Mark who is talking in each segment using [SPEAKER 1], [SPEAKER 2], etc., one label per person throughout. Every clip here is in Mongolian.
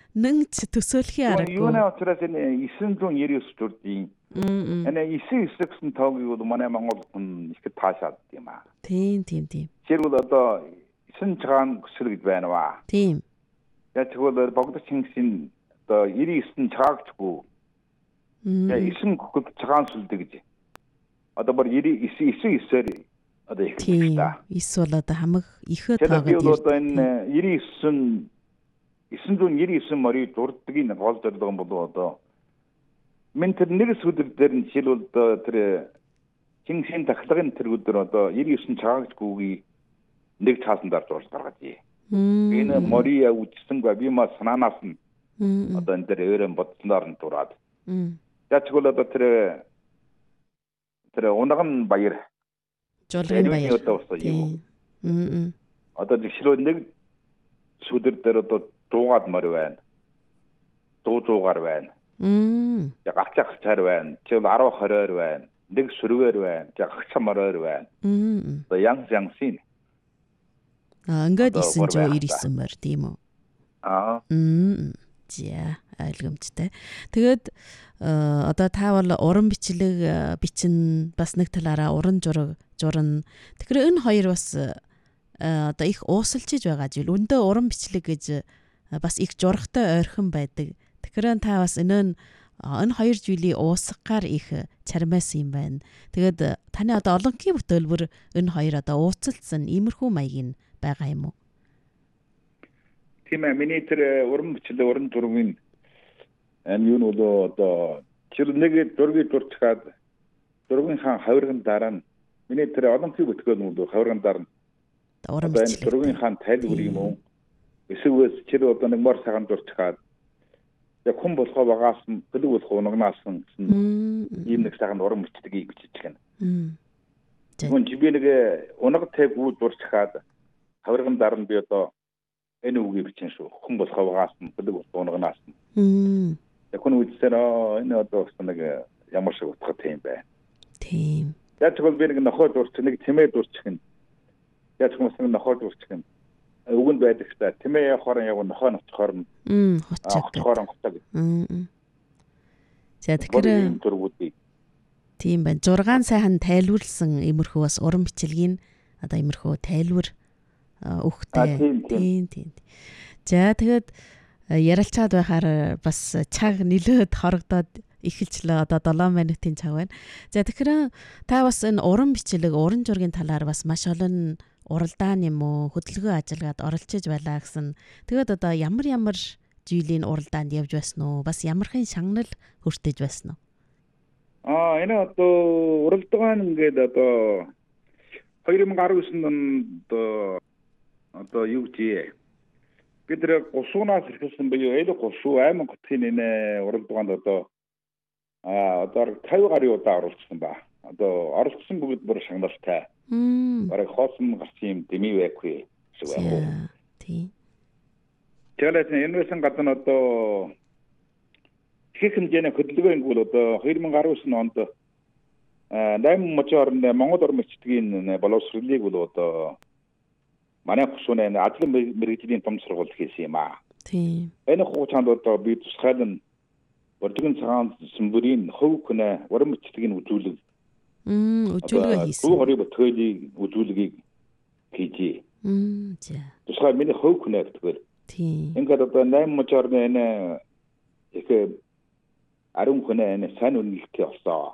[SPEAKER 1] 능치 төсөөлхийн аргагүй.
[SPEAKER 2] Юунаа учраас энэ 999 төрлийн энэ 99 гэсэн тоогыг манай Монгол хүн их таашаад юм аа.
[SPEAKER 1] Тийм.
[SPEAKER 2] Жишээлбэл одоо 9 цагаан көсөл гэж байна ба.
[SPEAKER 1] Тийм.
[SPEAKER 2] Яг тэгвэл Богдо Чингисийн одоо 99 цагаагчгүй. Яг 9 көсөл цагаан сүлдэ гэж. Одоо бүр 99-ээр одоо их та.
[SPEAKER 1] Эсвэл одоо хамаг ихэ
[SPEAKER 2] таагаад. Тэгээд одоо энэ 999 морийг дурддгийн гол зорилго бол одоо мен тэр нэг сүлд дээр нь жишээлбэл тэр Чингисийн тахлагын тэр өдөр одоо 99 цагаагчгүйг нэг цаасан дараа зурж гаргаж ий. Энэ мория үжсэнгүй би маа санаанаас нь одоо энэ дээр өөрөөр бодсноор нь дураад. Яг тэгвэл одоо тэр унаган баяр
[SPEAKER 1] жолгийн баяр.
[SPEAKER 2] Одоо жишээлбэл нэг сүлд дээр одоо дуугаад мөр байна. Дуугаар байна. Яг ачаахчаар байна. Жишээл 10-20-оор байна. Нэг сүргээр байна. Яг хцамараар байна. Одоо янзын.
[SPEAKER 1] Ингээд 999 мөр тийм үү? За ойлгомжтой. Тэгээд одоо та бол уран бичлэг бичин бас нэг талаараа уран журна. Тэгэхээр энэ хоёр бас одоо их уусалчиж байгаа жил. Өндөө уран бичлэг гэж бас их жургатай ойрхон байдаг. Тэгэхээр та бас энэ хоёр зүйлийн уусгаар их чармаас юм байна. Тэгээд таны одоо олонхийн бүтээлбэр энэ хоёр одоо ууцалцсан иймэрхүү маягийн байгаа юм уу?
[SPEAKER 2] Тийм ээ, миний тэр уран бичлэг уран зургийн юу нь бол одоо тэр нэг зургийг дурчгаад зургийн хаан хавирган дараа нь миний тэр олонхийн бүтээлбэр нь бол хавирган дараа нь уран бичлэг зургийн хаан тайлбар юм уу? Эсвэл тэр одоо нэг мор цагаан дурчгаад яг хүн болохоо багаас нь гэлэг болох унагнаас нь ийм нэг цагаан уран бичлэгийг бичиж гэнэ. Тэгвэл би нэг унаг тэг үү дурчгаад хавирган дараа нь би одоо энэ үгийг бичин шүү. Хүн болохоо багаас нь гэлэг болох унагнаас нь. Яг хүн үзсээр энэ одоо нэг ямар шиг утгатай юм бэ?
[SPEAKER 1] Тийм.
[SPEAKER 2] Яг тэгвэл би нэг нохой дурч нэг тэмээ дурчих нь. Яг хүмүүс нэг нохой дурчих нь. Үгэнд байдаг та тэмээ явахаар яг нохой нотхоор нь хоцоор гоцоо гэж.
[SPEAKER 1] За тэгэхээр тийм байна. 6 сайхан тайлбарлсан иймэрхүү бас уран бичлэгийн одоо иймэрхүү тайлбар өгөхтэй. Тийм. За тэгээд ярилцаад байхаар бас цаг нилээд хорогдоод эхэлчлээ. Одоо 7 минутын цаг байна. За тэгэхээр та бас энэ уран бичлэг, уран зургийн талаар бас маш олон уралдаан юм уу, хөдөлгөөн ажиллагаад оролцож байлаа гэсэн. Тэгээд одоо ямар жилийн уралдаанд явж байсан уу? Бас ямархын шагнал хүртэж байсан уу?
[SPEAKER 2] Энэ одоо уралдаан ингээд одоо 2019 онд одоо юу гэж бид тэр гусуунаас ирсэн буюу эл гусуу аймаг хотын энэ уралдаанд одоо 50 гаруй удаа оролцсон ба. Одоо оролцсон бүгд бүр шагналтай. Бараг хоосон гарсан юм дэмий байхгүй шүү.
[SPEAKER 1] Тийм.
[SPEAKER 2] Тэгээд энэсэн гадна одоо их хэмжээний хөдөлгөөний бол одоо 2019 онд 8 мужаар Монгол уран бичгийн боловсролыг бол одоо манай гусууны ажлын мэргэжлийн том сургууль хийсэн юм аа.
[SPEAKER 1] Тийм.
[SPEAKER 2] Энэ хугацаанд одоо би тусгайлан урдгийн цагаан сүмбэрийн хөв хүнэ уран бичгийн үзүүлэг
[SPEAKER 1] хийсэн.
[SPEAKER 2] Гурван бүтээлийн үзүүлгийг хийж.
[SPEAKER 1] За.
[SPEAKER 2] Тусгай миний хөв хүнэ гэдэг.
[SPEAKER 1] Тийм.
[SPEAKER 2] Ингээд одоо 8 мужаар энэ их ариун хүнэ энэ сайн үнэлтээ олсоо.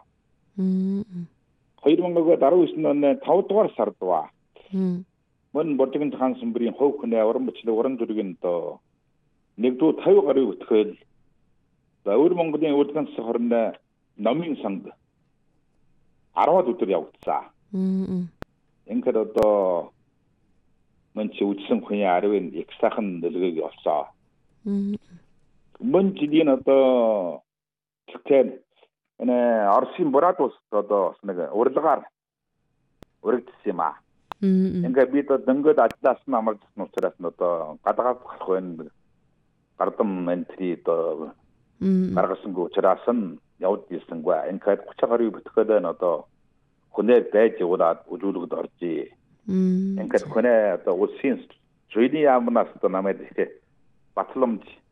[SPEAKER 2] 2019 оны 5 дугаар сард ба. Мөн урдгийн цагаан сүмбэрийн хөв хүнэ уран бичлэг уран зургийн одоо 150 гаруй бүтгэл Өвөр Монголын урдган хорн номын санд 10 өдөр явагдсан. Ингээд одоо мөн чи үдсэн хүний 10-ын их сайхан нөлөөг олсоо. Мөн жилийн одоо тэгэхээр энэ Оросын Буратус одоо нэг урлагаар урагдсан юм аа. Ингээд бид дөнгөд ажиллаас нь амрагдсан учраас одоо гадаад болох байна. Гардам энтри одоо гаргасангүй учраас нь явд ирсэнгүй. Ингээд 30 гаруй бүтгэл нь одоо хүнээр байж яваад үзүүлэгд оржээ. Ингээд хүнээ одоо улсын зүйний яамнаас одоо намайг ихтэй батламж